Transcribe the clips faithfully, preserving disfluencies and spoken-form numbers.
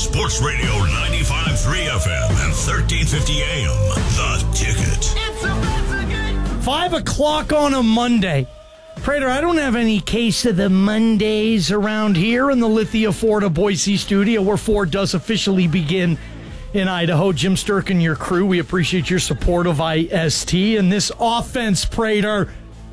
Sports Radio ninety-five point three F M and thirteen fifty A M. The Ticket. It's a good. Five o'clock on a Monday. Prater, I don't have any case of the Mondays around here in the Lithia Florida Boise studio where Ford does officially begin in Idaho. Jim Sturk and your crew, we appreciate your support of I S T. And this offense, Prater,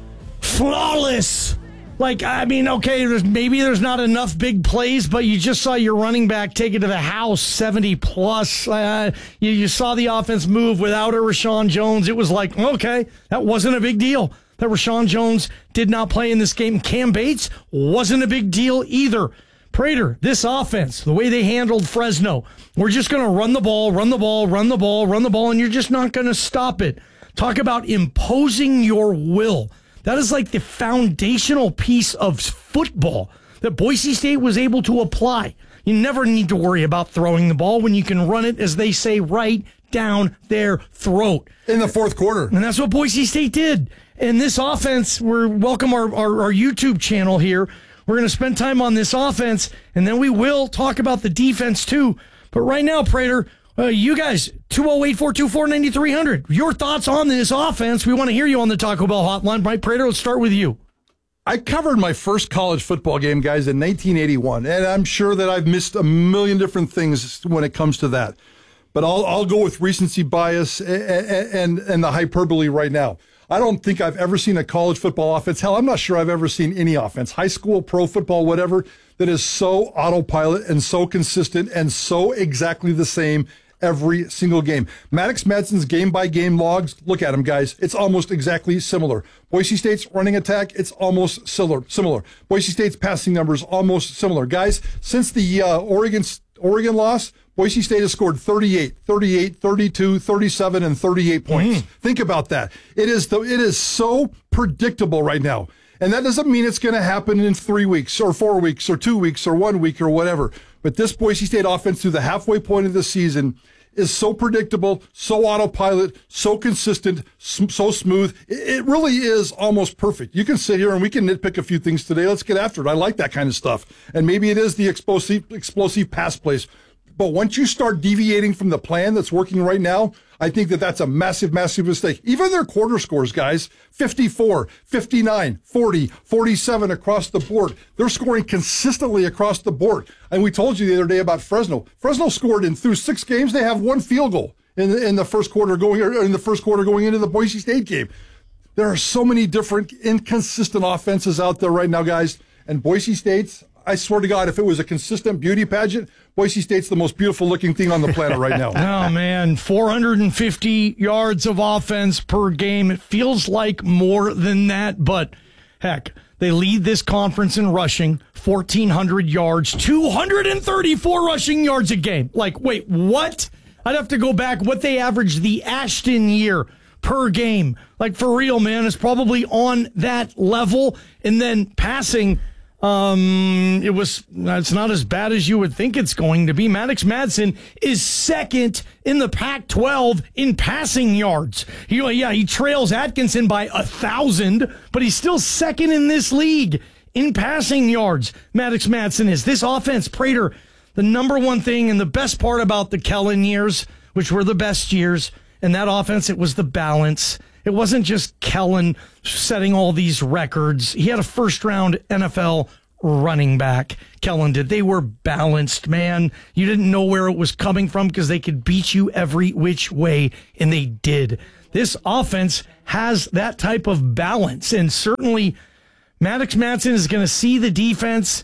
flawless. Like, I mean, okay, there's, maybe there's not enough big plays, but you just saw your running back take it to the house, seventy plus. Uh, you, you saw the offense move without a Rashawn Jones. It was like, okay, that wasn't a big deal. That Rashawn Jones did not play in this game. Cam Bates wasn't a big deal either. Prater, this offense, the way they handled Fresno, we're just going to run the ball, run the ball, run the ball, run the ball, and you're just not going to stop it. Talk about imposing your will. That is like the foundational piece of football that Boise State was able to apply. You never need to worry about throwing the ball when you can run it, as they say, right down their throat. In the fourth quarter. And that's what Boise State did. And this offense, we're welcome our, our, our YouTube channel here. We're going to spend time on this offense, and then we will talk about the defense too. But right now, Prater, uh, you guys, two oh eight, four two four, nine three hundred. Your thoughts on this offense. We want to hear you on the Taco Bell hotline. Mike Prater, let's start with you. I covered my first college football game, guys, in nineteen eighty-one, and I'm sure that I've missed a million different things when it comes to that. But I'll, I'll go with recency bias and, and, and the hyperbole right now. I don't think I've ever seen a college football offense. Hell, I'm not sure I've ever seen any offense, high school, pro football, whatever, that is so autopilot and so consistent and so exactly the same every single game. Maddox Madsen's game-by-game logs, look at them, guys. It's almost exactly similar. Boise State's running attack, it's almost similar. Similar. Boise State's passing numbers, almost similar. Guys, since the uh, Oregon Oregon loss, Boise State has scored thirty-eight, thirty-eight, thirty-two, thirty-seven, and thirty-eight points. Mm. Think about that. It is the, it is so predictable right now. And that doesn't mean it's going to happen in three weeks or four weeks or two weeks or one week or whatever. But this Boise State offense through the halfway point of the season is so predictable, so autopilot, so consistent, so smooth. It really is almost perfect. You can sit here and we can nitpick a few things today. Let's get after it. I like that kind of stuff. And maybe it is the explosive, explosive pass plays. But once you start deviating from the plan that's working right now, I think that that's a massive, massive mistake. Even their quarter scores, guys, fifty-four, fifty-nine, forty, forty-seven across the board. They're scoring consistently across the board. And we told you the other day about Fresno. Fresno scored in through six games. They have one field goal in the, in the first quarter going in the first quarter going into the Boise State game. There are so many different inconsistent offenses out there right now, guys. And Boise State's, I swear to God, if it was a consistent beauty pageant, Boise State's the most beautiful looking thing on the planet right now. Oh, man, four hundred fifty yards of offense per game. It feels like more than that, but heck, they lead this conference in rushing, fourteen hundred yards, two hundred thirty-four rushing yards a game. Like, wait, what? I'd have to go back what they averaged the Ashton year per game. Like, for real, man, it's probably on that level. And then passing, Um, it was, it's not as bad as you would think it's going to be. Maddox Madsen is second in the Pac twelve in passing yards. He, yeah, he trails Atkinson by a thousand, but he's still second in this league in passing yards. Maddox Madsen is. This offense, Prater, the number one thing and the best part about the Kellen years, which were the best years, and that offense, it was the balance. It wasn't just Kellen setting all these records. He had a first-round N F L running back. Kellen did. They were balanced, man. You didn't know where it was coming from because they could beat you every which way, and they did. This offense has that type of balance, and certainly Maddox Madsen is going to see the defense.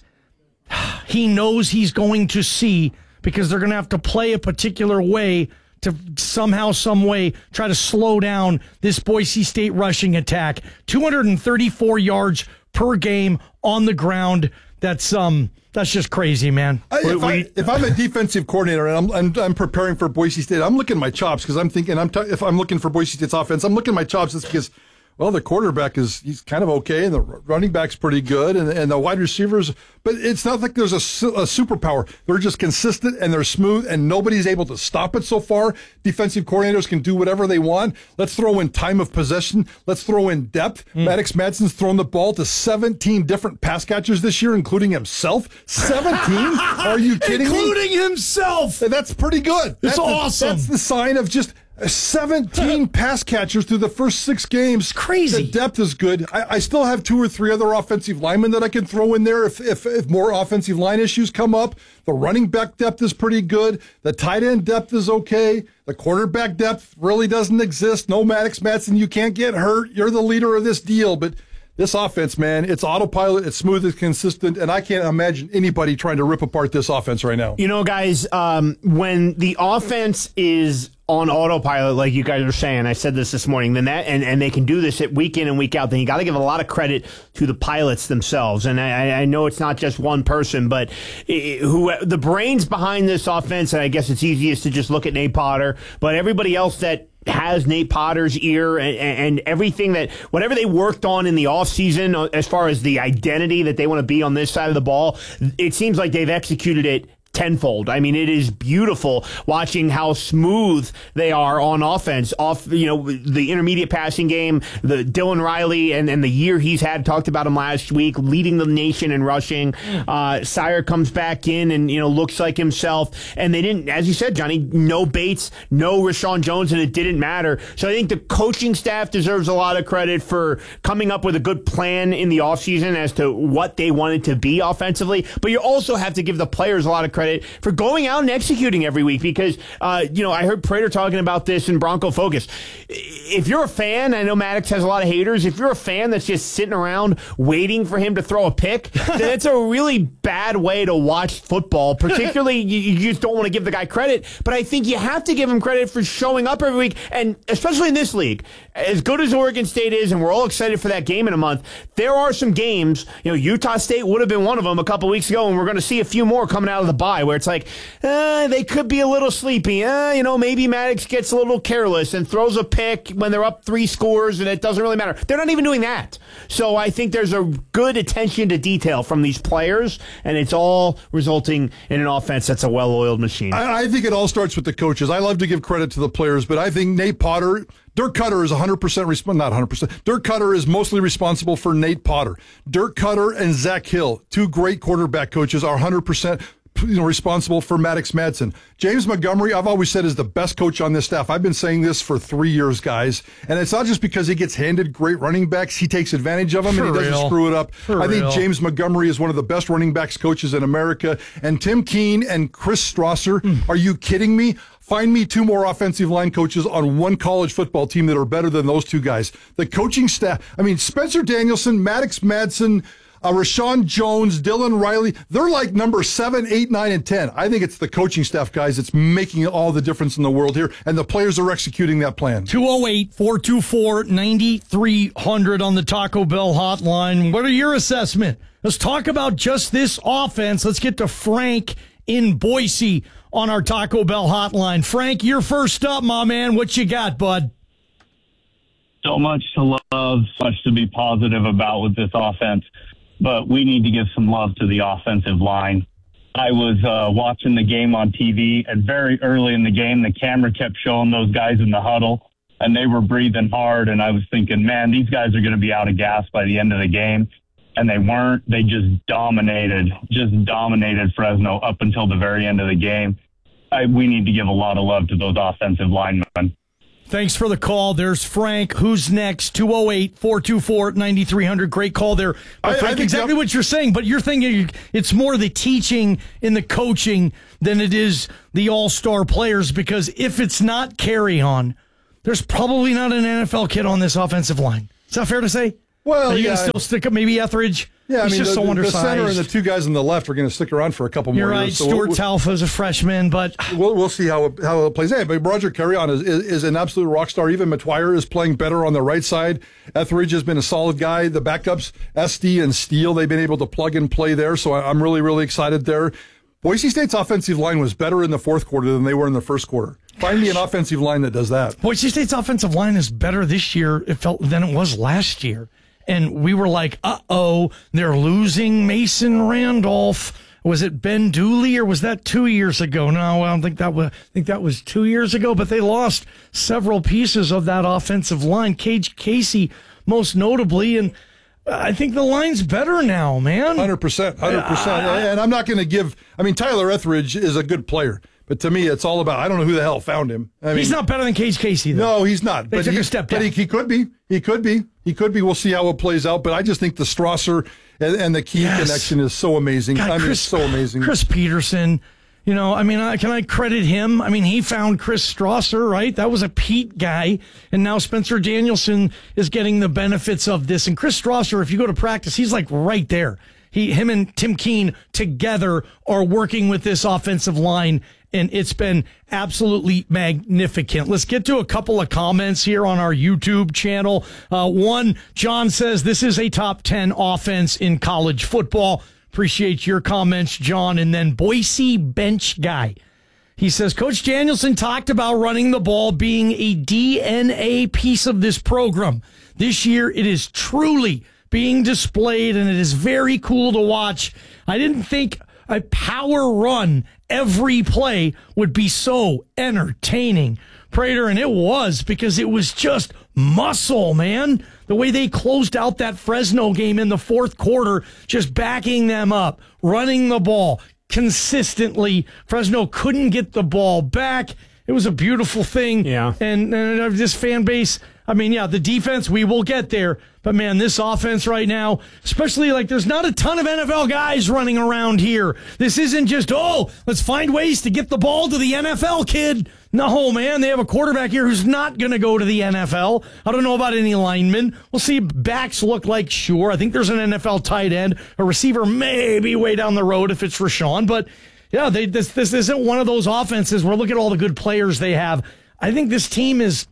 He knows he's going to see because they're going to have to play a particular way to somehow, some way, try to slow down this Boise State rushing attack. two hundred thirty-four yards per game on the ground. That's um, that's just crazy, man. I, if, we, I, if I'm a defensive coordinator and I'm I'm, I'm preparing for Boise State, I'm looking at my chops because I'm thinking I'm t- if I'm looking for Boise State's offense, I'm looking at my chops just because well, the quarterback is he's kind of okay, and the running back's pretty good, and, and the wide receivers. But it's not like there's a, a superpower. They're just consistent, and they're smooth, and nobody's able to stop it so far. Defensive coordinators can do whatever they want. Let's throw in time of possession. Let's throw in depth. Mm. Maddox Madsen's thrown the ball to seventeen different pass catchers this year, including himself. seventeen? Are you kidding including me? Including himself. That's pretty good. It's that's awesome. The, that's the sign of just seventeen pass catchers through the first six games. It's crazy. The depth is good. I, I still have two or three other offensive linemen that I can throw in there if, if if more offensive line issues come up. The running back depth is pretty good. The tight end depth is okay. The quarterback depth really doesn't exist. No Maddox Madsen. You can't get hurt. You're the leader of this deal. But this offense, man, it's autopilot, it's smooth, it's consistent, and I can't imagine anybody trying to rip apart this offense right now. You know, guys, um, when the offense is on autopilot, like you guys are saying, I said this this morning, then that, and, and they can do this at week in and week out, then you got to give a lot of credit to the pilots themselves. And I, I know it's not just one person, but it, who the brains behind this offense, and I guess it's easiest to just look at Nate Potter, but everybody else that has Nate Potter's ear and, and everything that, whatever they worked on in the offseason as far as the identity that they want to be on this side of the ball, it seems like they've executed it tenfold. I mean, it is beautiful watching how smooth they are on offense. Off, you know, the intermediate passing game, the Dylan Riley and, and the year he's had, talked about him last week, leading the nation in rushing. Uh, Sire comes back in and, you know, looks like himself. And they didn't, as you said, Johnny, no Bates, no Rashawn Jones, and it didn't matter. So I think the coaching staff deserves a lot of credit for coming up with a good plan in the offseason as to what they wanted to be offensively. But you also have to give the players a lot of credit for going out and executing every week because, uh, you know, I heard Prater talking about this in Bronco Focus. If you're a fan, I know Maddox has a lot of haters. If you're a fan that's just sitting around waiting for him to throw a pick, then it's a really bad way to watch football. Particularly, you, you just don't want to give the guy credit. But I think you have to give him credit for showing up every week. And especially in this league, as good as Oregon State is, and we're all excited for that game in a month, there are some games, you know, Utah State would have been one of them a couple weeks ago, and we're going to see a few more coming out of the bye where it's like, uh, they could be a little sleepy. Uh, you know, maybe Maddox gets a little careless and throws a pick when they're up three scores, and it doesn't really matter. They're not even doing that. So I think there's a good attention to detail from these players, and it's all resulting in an offense that's a well-oiled machine. I, I think it all starts with the coaches. I love to give credit to the players, but I think Nate Potter, Dirk Cutter is one hundred percent resp- not one hundred percent. Dirk Cutter is mostly responsible for Nate Potter. Dirk Cutter and Zach Hill, two great quarterback coaches, are one hundred percent you know, responsible for Maddox Madsen. James Montgomery, I've always said, is the best coach on this staff. I've been saying this for three years, guys. And it's not just because he gets handed great running backs. He takes advantage of them, for and he doesn't real. screw it up. For I think real. James Montgomery is one of the best running backs coaches in America. And Tim Keene and Chris Strasser, mm. are you kidding me? Find me two more offensive line coaches on one college football team that are better than those two guys. The coaching staff, I mean, Spencer Danielson, Maddox Madsen, Uh, Rashawn Jones, Dylan Riley, they're like number seven, eight, nine, and ten. I think it's the coaching staff, guys, that's making all the difference in the world here, and the players are executing that plan. two oh eight, four two four, nine three hundred on the Taco Bell hotline. What are your assessment? Let's talk about just this offense. Let's get to Frank in Boise on our Taco Bell hotline. Frank, you're first up, my man. What you got, bud? So much to love, so much to be positive about with this offense. But we need to give some love to the offensive line. I was uh, watching the game on T V, and very early in the game, the camera kept showing those guys in the huddle, and they were breathing hard, and I was thinking, man, these guys are going to be out of gas by the end of the game. And they weren't. They just dominated, just dominated Fresno up until the very end of the game. I, we need to give a lot of love to those offensive linemen. Thanks for the call. There's Frank. Who's next? two oh eight, four two four, nine three hundred. Great call there. But I, Frank, I exactly that, what you're saying, but you're thinking it's more the teaching and the coaching than it is the all-star players, because if it's not carry on, there's probably not an N F L kid on this offensive line. Is that fair to say? Well, Are you yeah. going to still stick up maybe Etheridge? Yeah, He's I mean, just the, so the undersized. center and the two guys on the left are going to stick around for a couple You're more right. years. So Stuart we'll, Talfa is a freshman, but we'll, we'll see how it, how it plays. Hey, but Roger Carrion is, is, is an absolute rock star. Even Matwire is playing better on the right side. Etheridge has been a solid guy. The backups, Esty and Steele, they've been able to plug and play there. So I'm really, really excited there. Boise State's offensive line was better in the fourth quarter than they were in the first quarter. Find me an offensive line that does that. Boise State's offensive line is better this year, it felt, than it was last year. And we were like, uh-oh, they're losing Mason Randolph. Was it Ben Dooley, or was that two years ago? No, I don't think that was. I think that was two years ago. But they lost several pieces of that offensive line. Cage Casey, most notably, and I think the line's better now, man. one hundred percent, one hundred percent. And I'm not going to give. I mean, Tyler Etheridge is a good player. But to me, it's all about, I don't know who the hell found him. I mean, he's not better than Cage Casey, though. No, he's not. They but took he, a step down. But he, he could be. He could be. He could be. We'll see how it plays out. But I just think the Strasser and, and the Key Yes. connection is so amazing. God, I mean, Chris, it's so amazing. Chris Peterson, you know, I mean, I, can I credit him? I mean, he found Chris Strasser, right? That was a Pete guy. And now Spencer Danielson is getting the benefits of this. And Chris Strasser, if you go to practice, he's like right there. He, him and Tim Keene together are working with this offensive line, and it's been absolutely magnificent. Let's get to a couple of comments here on our YouTube channel. Uh, one, John says, this is a top ten offense in college football. Appreciate your comments, John. And then Boise Bench Guy. He says, Coach Danielson talked about running the ball being a D N A piece of this program. This year, it is truly being displayed, and it is very cool to watch. I didn't think a power run every play would be so entertaining, Prater, and it was, because it was just muscle, man. The way they closed out that Fresno game in the fourth quarter, just backing them up, running the ball consistently. Fresno couldn't get the ball back. It was a beautiful thing. Yeah. And, and this fan base, I mean, yeah, the defense, we will get there. But, man, this offense right now, especially like there's not a ton of N F L guys running around here. This isn't just, oh, let's find ways to get the ball to the N F L, kid. No, man, they have a quarterback here who's not going to go to the N F L. I don't know about any linemen. We'll see backs look like, sure. I think there's an N F L tight end, a receiver maybe way down the road if it's Rashawn. But, yeah, they, this, this isn't one of those offenses where look at all the good players they have. I think this team is...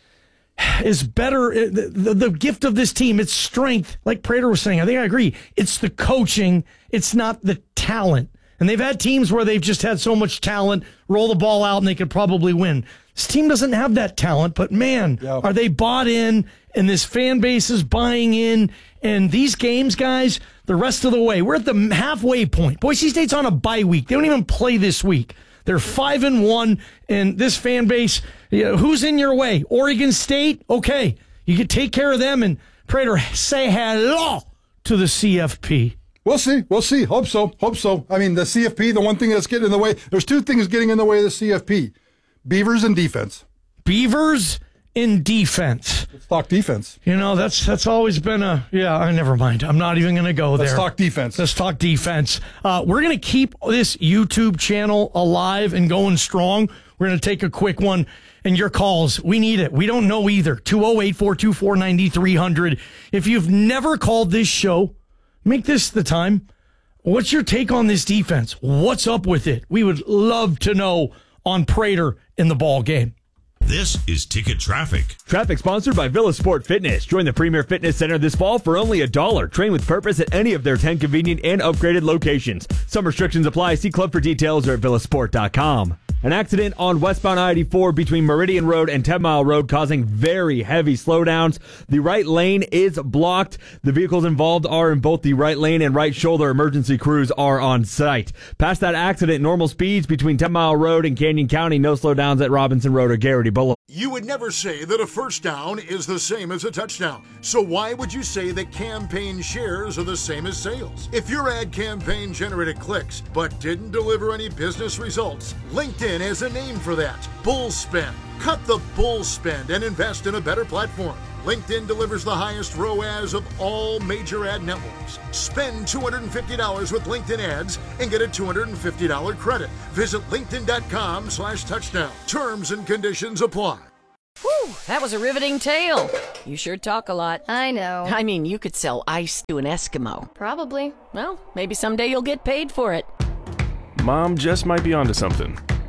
is better. The, the, the gift of this team, its strength, like Prater was saying, I think I agree. It's the coaching. It's not the talent. And they've had teams where they've just had so much talent, roll the ball out, and they could probably win. This team doesn't have that talent, but man, yeah. are they bought in, and this fan base is buying in. And these games, guys, the rest of the way, we're at the halfway point. Boise State's on a bye week. They don't even play this week. They're five and one, and this fan base, you know, who's in your way? Oregon State? Okay. You can take care of them, and Prater, say hello to the C F P. We'll see. We'll see. Hope so. Hope so. I mean, the C F P, the one thing that's getting in the way, there's two things getting in the way of the C F P. Beavers and defense. Beavers in defense. Let's talk defense. You know, that's that's always been a, yeah, I never mind. I'm not even going to go there. Let's talk defense. Let's talk defense. Uh, we're going to keep this YouTube channel alive and going strong. We're going to take a quick one. And your calls, we need it. We don't know either. two oh eight, four two four, nine three hundred. If you've never called this show, make this the time. What's your take on this defense? What's up with it? We would love to know on Prater in the ball game. This is Ticket Traffic. Traffic sponsored by Villa Sport Fitness. Join the Premier Fitness Center this fall for only a dollar. Train with purpose at any of their ten convenient and upgraded locations. Some restrictions apply. See club for details or at villasport dot com. An accident on westbound I eighty-four between Meridian Road and ten mile Road causing very heavy slowdowns. The right lane is blocked. The vehicles involved are in both the right lane and right shoulder. Emergency crews are on site. Past that accident, normal speeds between ten mile Road and Canyon County. No slowdowns at Robinson Road or Garrity Boulevard. You would never say that a first down is the same as a touchdown. So why would you say that campaign shares are the same as sales? If your ad campaign generated clicks but didn't deliver any business results, LinkedIn has a name for that. Bull spend. Cut the bull spend and invest in a better platform. LinkedIn delivers the highest R O A S of all major ad networks. Spend two hundred fifty dollars with LinkedIn ads and get a two hundred fifty dollars credit. Visit linkedin.com slash touchdown. Terms and conditions apply. Whew, that was a riveting tale. You sure talk a lot. I know. I mean, you could sell ice to an Eskimo. Probably. Well, maybe someday you'll get paid for it. Mom just might be onto something.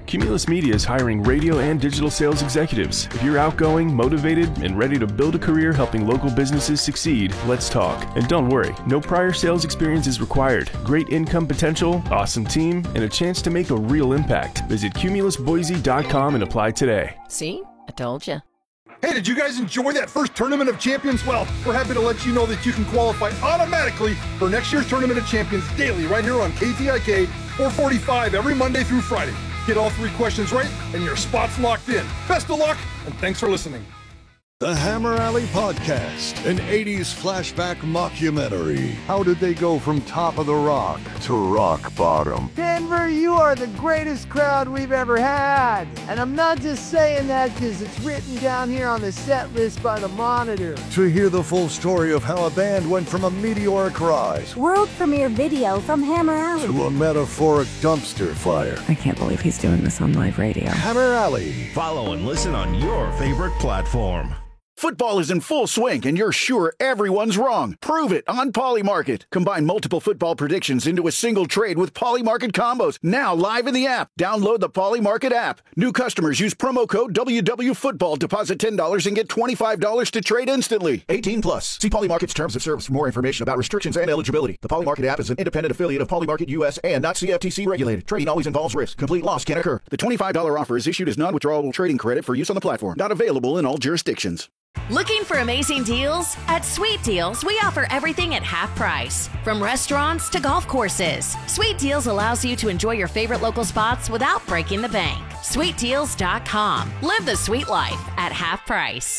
Cumulus Media is hiring radio and digital sales executives. If you're outgoing, motivated, and ready to build a career helping local businesses succeed, let's talk. And don't worry, no prior sales experience is required. Great income potential, awesome team, and a chance to make a real impact. Visit cumulus boise dot com and apply today. See? I told you. Hey, did you guys enjoy that first Tournament of Champions? Well, we're happy to let you know that you can qualify automatically for next year's Tournament of Champions daily right here on K T I K four forty-five every Monday through Friday. Get all three questions right and your spot's locked in. Best of luck, and thanks for listening. The Hammer Alley Podcast, an eighties flashback mockumentary. How did they go from top of the rock to rock bottom? Denver, you are the greatest crowd we've ever had. And I'm not just saying that because it's written down here on the set list by the Monitor. To hear the full story of how a band went from a meteoric rise, world premiere video from Hammer Alley, to a metaphoric dumpster fire. I can't believe he's doing this on live radio. Hammer Alley. Follow and listen on your favorite platform. Football is in full swing, and you're sure everyone's wrong. Prove it on Polymarket. Combine multiple football predictions into a single trade with Polymarket combos. Now live in the app. Download the Polymarket app. New customers use promo code W W Football. Deposit ten dollars and get twenty-five dollars to trade instantly. eighteen plus. See Polymarket's terms of service for more information about restrictions and eligibility. The Polymarket app is an independent affiliate of Polymarket U S and not C F T C regulated. Trading always involves risk. Complete loss can occur. The twenty-five dollars offer is issued as non-withdrawable trading credit for use on the platform. Not available in all jurisdictions. Looking for amazing deals? At Sweet Deals, we offer everything at half price. From restaurants to golf courses, Sweet Deals allows you to enjoy your favorite local spots without breaking the bank. sweet deals dot com. Live the sweet life at half price.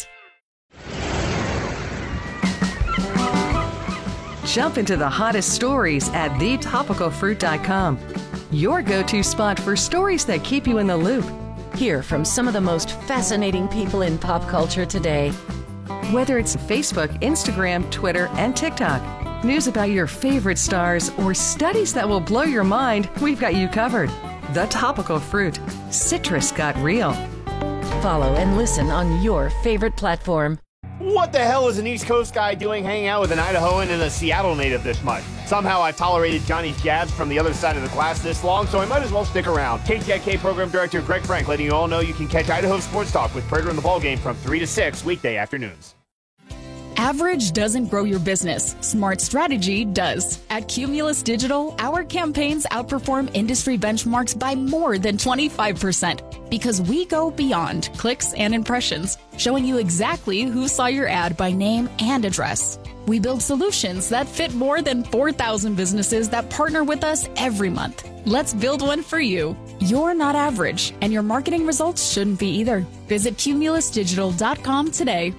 Jump into the hottest stories at the topical fruit dot com. Your go-to spot for stories that keep you in the loop. Hear from some of the most fascinating people in pop culture today. Whether it's Facebook, Instagram, Twitter, and TikTok, news about your favorite stars, or studies that will blow your mind, we've got you covered. The Topical Fruit. Citrus got real. Follow and listen on your favorite platform. What the hell is an East Coast guy doing hanging out with an Idahoan and a Seattle native this much? Somehow I've tolerated Johnny's jabs from the other side of the glass this long, so I might as well stick around. K T I K Program Director Greg Frank letting you all know you can catch Idaho Sports Talk with Prater in the Ballgame from three to six weekday afternoons. Average doesn't grow your business. Smart strategy does. At Cumulus Digital, our campaigns outperform industry benchmarks by more than twenty-five percent because we go beyond clicks and impressions, showing you exactly who saw your ad by name and address. We build solutions that fit more than four thousand businesses that partner with us every month. Let's build one for you. You're not average, and your marketing results shouldn't be either. Visit cumulus digital dot com today.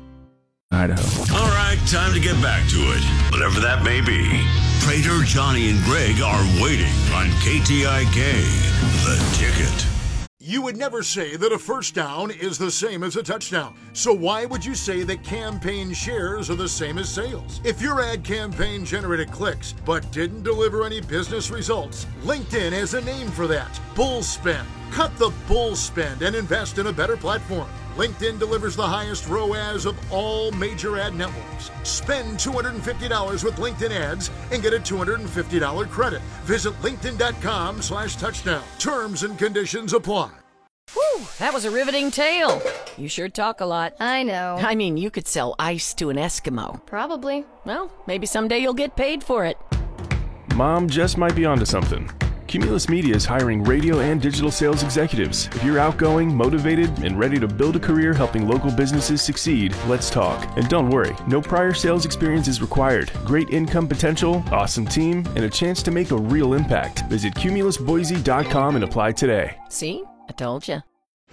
Idaho. All right, time to get back to it. Whatever that may be. Prater, Johnny, and Greg are waiting on K T I K, The Ticket. You would never say that a first down is the same as a touchdown. So why would you say that campaign shares are the same as sales? If your ad campaign generated clicks but didn't deliver any business results, LinkedIn has a name for that. Bull spend. Cut the bull spend and invest in a better platform. LinkedIn delivers the highest R O A S of all major ad networks. Spend two hundred fifty dollars with LinkedIn ads and get a two hundred fifty dollars credit. Visit linkedin.com slash touchdown. Terms and conditions apply. Whew, that was a riveting tale. You sure talk a lot. I know. I mean, you could sell ice to an Eskimo. Probably. Well, maybe someday you'll get paid for it. Mom just might be onto something. Cumulus Media is hiring radio and digital sales executives. If you're outgoing, motivated, and ready to build a career helping local businesses succeed, let's talk. And don't worry, no prior sales experience is required. Great income potential, awesome team, and a chance to make a real impact. Visit cumulus boise dot com and apply today. See? I told you.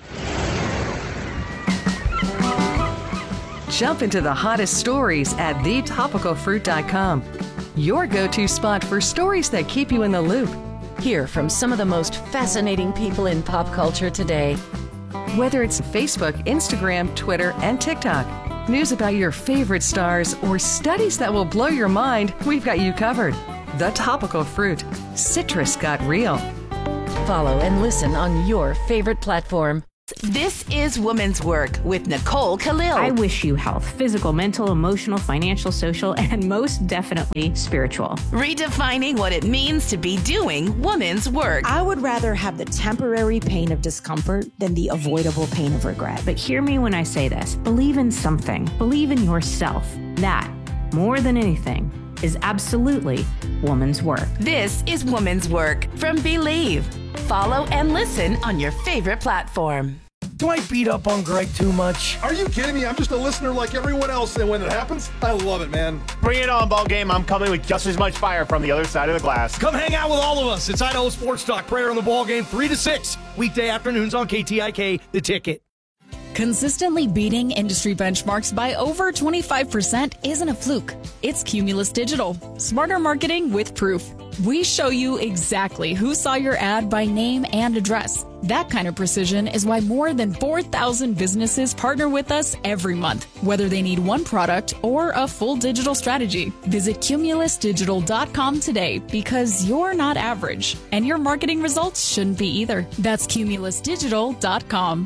Jump into the hottest stories at the topical fruit dot com. Your go-to spot for stories that keep you in the loop. Hear from some of the most fascinating people in pop culture today. Whether it's Facebook, Instagram, Twitter, and TikTok, news about your favorite stars, or studies that will blow your mind, we've got you covered. The Topical Fruit. Citrus got real. Follow and listen on your favorite platform. This is Woman's Work with Nicole Khalil. I wish you health, physical, mental, emotional, financial, social, and most definitely spiritual. Redefining what it means to be doing woman's work. I would rather have the temporary pain of discomfort than the avoidable pain of regret. But hear me when I say this. Believe in something. Believe in yourself. That, more than anything, is absolutely woman's work. This is Woman's Work from Believe. Follow and listen on your favorite platform. Do I beat up on Greg too much? Are you kidding me? I'm just a listener like everyone else, and when it happens, I love it, man. Bring it on, ball game. I'm coming with just as much fire from the other side of the glass. Come hang out with all of us. It's Idaho Sports Talk. Prayer on the Ball Game, three to six. Weekday afternoons on K T I K, The Ticket. Consistently beating industry benchmarks by over twenty-five percent isn't a fluke. It's Cumulus Digital. Smarter marketing with proof. We show you exactly who saw your ad by name and address. That kind of precision is why more than four thousand businesses partner with us every month, whether they need one product or a full digital strategy. Visit cumulus digital dot com today because you're not average, and your marketing results shouldn't be either. That's cumulus digital dot com.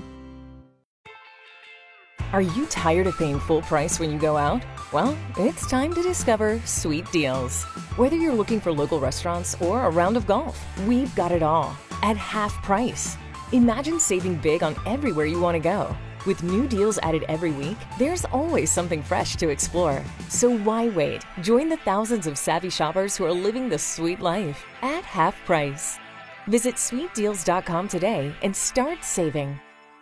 Are you tired of paying full price when you go out? Well, it's time to discover Sweet Deals. Whether you're looking for local restaurants or a round of golf, we've got it all at half price. Imagine saving big on everywhere you want to go. With new deals added every week, there's always something fresh to explore. So why wait? Join the thousands of savvy shoppers who are living the sweet life at half price. Visit sweet deals dot com today and start saving.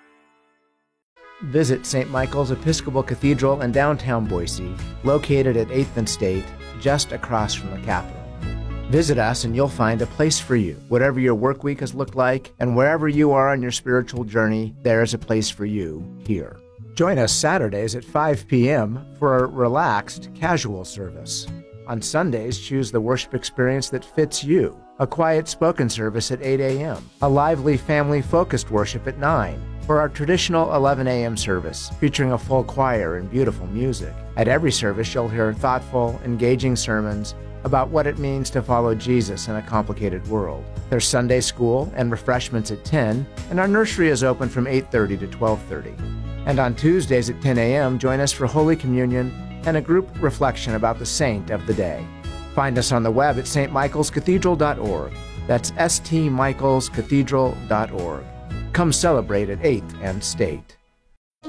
Visit Saint Michael's Episcopal Cathedral in downtown Boise, located at eighth and State, just across from the Capitol. Visit us and you'll find a place for you. Whatever your work week has looked like, and wherever you are on your spiritual journey, there is a place for you here. Join us Saturdays at five p.m. for a relaxed, casual service. On Sundays, choose the worship experience that fits you. A quiet spoken service at eight a.m., a lively family-focused worship at nine, or our traditional eleven a.m. service, featuring a full choir and beautiful music. At every service, you'll hear thoughtful, engaging sermons about what it means to follow Jesus in a complicated world. There's Sunday school and refreshments at ten, and our nursery is open from eight thirty to twelve thirty. And on Tuesdays at ten a.m., join us for Holy Communion and a group reflection about the saint of the day. Find us on the web at s t michaels cathedral dot org. That's s t michaels cathedral dot org. Come celebrate at eighth and State.